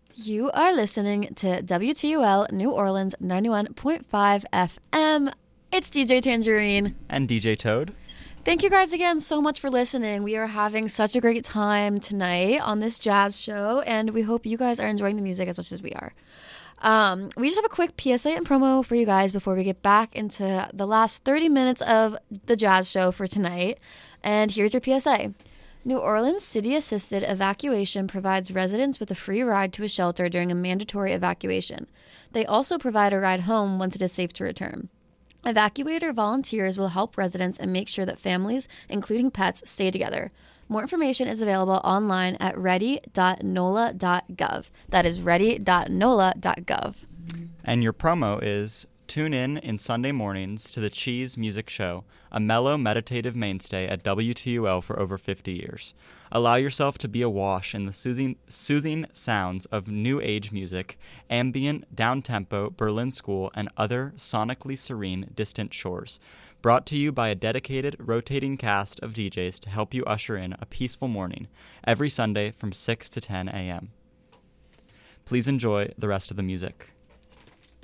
You are listening to WTUL New Orleans 91.5 FM. It's DJ Tangerine. And DJ Toad. Thank you guys again so much for listening. We are having such a great time tonight on this jazz show, and we hope you guys are enjoying the music as much as we are. We just have a quick PSA and promo for you guys before we get back into the last 30 minutes of the jazz show for tonight. And here's your PSA. New Orleans City Assisted Evacuation provides residents with a free ride to a shelter during a mandatory evacuation. They also provide a ride home once it is safe to return. Evacuator volunteers will help residents and make sure that families, including pets, stay together. More information is available online at ready.nola.gov. That is ready.nola.gov. And your promo is tune in Sunday mornings to the Cheese Music Show, a mellow, meditative mainstay at WTUL for over 50 years. Allow yourself to be awash in the soothing sounds of new age music, ambient, down-tempo, Berlin School, and other sonically serene distant shores. Brought to you by a dedicated, rotating cast of DJs to help you usher in a peaceful morning, every Sunday from 6 to 10 a.m. Please enjoy the rest of the music.